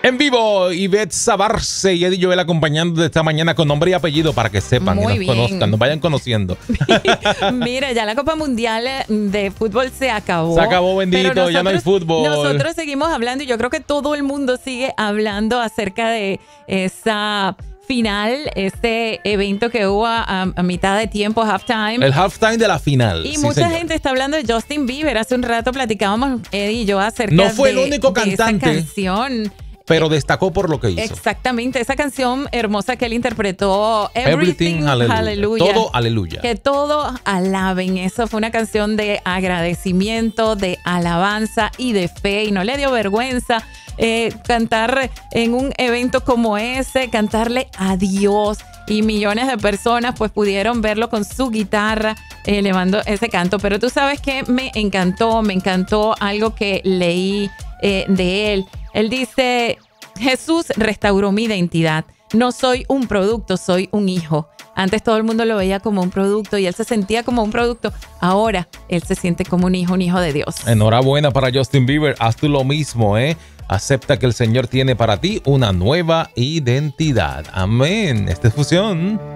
En vivo, Ivette Sabarce y Eddie Joel acompañando de esta mañana con nombre y apellido para que sepan, Muy que nos conozcan, nos vayan conociendo. Mira, ya la Copa Mundial de Fútbol se acabó. Se acabó, bendito, ya no hay fútbol. Nosotros seguimos hablando y yo creo que todo el mundo sigue hablando acerca de esa final, este evento que hubo a mitad de tiempo, halftime. El halftime de la final. Y sí, mucha señor. gente está hablando de Justin Bieber. Hace un rato platicábamos, Eddie y yo, acerca No fue el de único cantante, esa canción. pero destacó por lo que hizo. Exactamente, esa canción hermosa que él interpretó, Everything Hallelujah. Todo aleluya. Que todo alaben. Eso fue una canción de agradecimiento, de alabanza y de fe. Y no le dio vergüenza cantar en un evento como ese, cantarle a Dios. Y millones de personas pues pudieron verlo con su guitarra elevando ese canto. Pero tú sabes que me encantó algo que leí de él. Él dice, Jesús restauró mi identidad. No soy un producto, soy un hijo. Antes todo el mundo lo veía como un producto y él se sentía como un producto. Ahora él se siente como un hijo de Dios. Enhorabuena para Justin Bieber. Haz tú lo mismo, ¿eh? Acepta que el Señor tiene para ti una nueva identidad. Amén. Esta es Fusión.